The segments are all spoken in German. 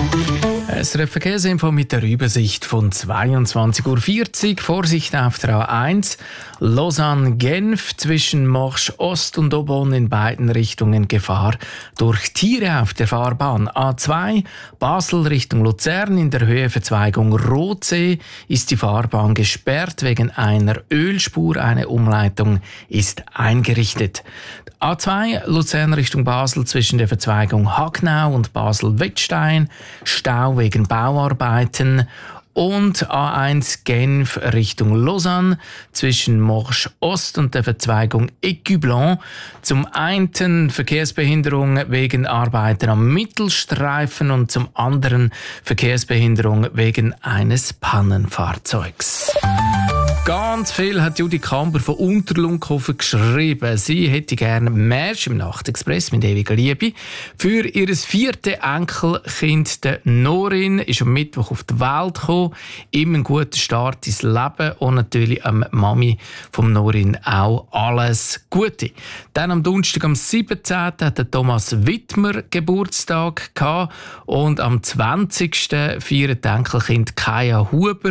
SRF Verkehrsinfo mit der Übersicht von 22:40 Uhr. Vorsicht auf der A1. Lausanne-Genf zwischen Morsch Ost und Aubonne in beiden Richtungen Gefahr durch Tiere auf der Fahrbahn. A2 Basel Richtung Luzern in der Höhe-Verzweigung Rotsee ist die Fahrbahn gesperrt wegen einer Ölspur. Eine Umleitung ist eingerichtet. A2 Luzern Richtung Basel zwischen der Verzweigung Hagnau und Basel-Wettstein. Stau wegen Bauarbeiten. Und A1 Genf Richtung Lausanne zwischen Morsch Ost und der Verzweigung Écublens. Zum einen Verkehrsbehinderung wegen Arbeiten am Mittelstreifen und zum anderen Verkehrsbehinderung wegen eines Pannenfahrzeugs. Ganz viel hat Judy Kamber von Unterlunkhofen geschrieben. Sie hätte gerne Märsch im Nachtexpress mit ewiger Liebe. Für ihr 4. Enkelkind, der Norin, ist am Mittwoch auf die Welt gekommen. Ihm einen guten Start ins Leben und natürlich am Mami vom Norin auch alles Gute. Dann am Donnerstag, am 17. hat der Thomas Wittmer Geburtstag gehabt und am 20. feiert Enkelkind Kaya Huber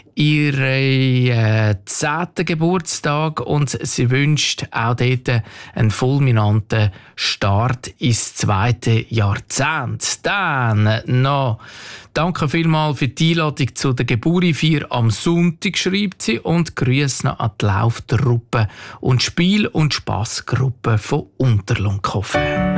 ihren 10. Geburtstag und sie wünscht auch dort einen fulminanten Start ins 2. Jahrzehnt. Dann noch danke vielmals für die Einladung zu der Geburtstagsfeier am Sonntag, schreibt sie, und Grüße noch an die Lauftruppe und Spiel- und Spassgruppe von Unterlunkhofen.